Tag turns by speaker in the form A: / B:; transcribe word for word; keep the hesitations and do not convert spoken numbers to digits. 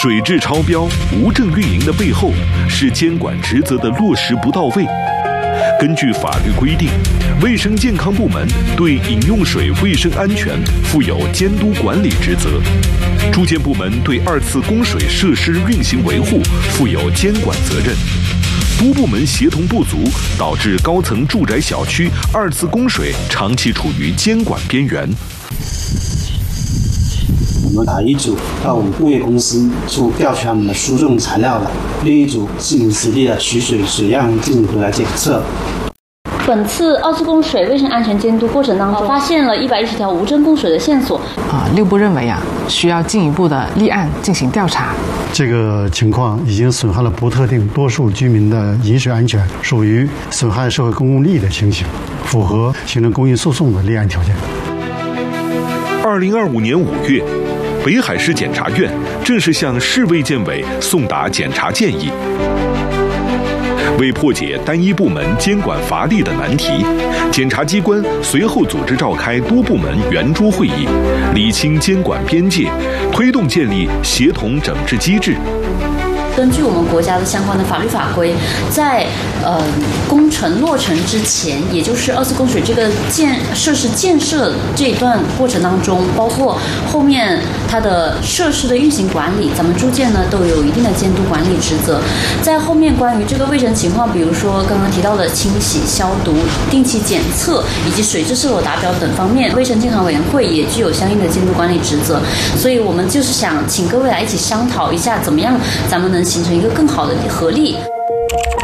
A: 水质超标、无证运营的背后，是监管职责的落实不到位。根据法律规定，卫生健康部门对饮用水卫生安全负有监督管理职责，住建部门对二次供水设施运行维护负有监管责任。多部门协同不足，导致高层住宅小区二次供水长期处于监管边缘。
B: 我们打一组到我们物业公司去调取他们的输送材料的，另一组是临实地的取水水样进行回来检测。
C: 本次二次供水卫生安全监督过程当中，发现了一百一十条无证供水的线索。
D: 啊，六部认为啊，需要进一步的立案进行调查。
E: 这个情况已经损害了不特定多数居民的饮水安全，属于损害社会公共利益的情形，符合形成公益诉讼的立案条件。
A: 二零二五年五月，北海市检察院正式向市卫健委送达检察建议。为破解单一部门监管乏力的难题，检察机关随后组织召开多部门圆桌会议，理清监管边界，推动建立协同整治机制。
C: 根据我们国家的相关的法律法规，在呃工程落成之前，也就是二次供水这个建设施建设这一段过程当中，包括后面它的设施的运行管理，咱们住建呢都有一定的监督管理职责。在后面关于这个卫生情况，比如说刚刚提到的清洗、消毒、定期检测以及水质是否达标等方面，卫生健康委员会也具有相应的监督管理职责。所以我们就是想请各位来一起商讨一下，怎么样咱们能形成一个更好的合力。